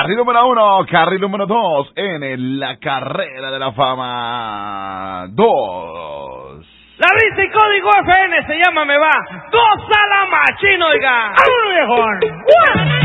Carril número 1, carril número 2 en la carrera de la fama. 2. La risa y código FN se llama Me Va. 2 a la machina, oiga. ¡Vámonos, viejón!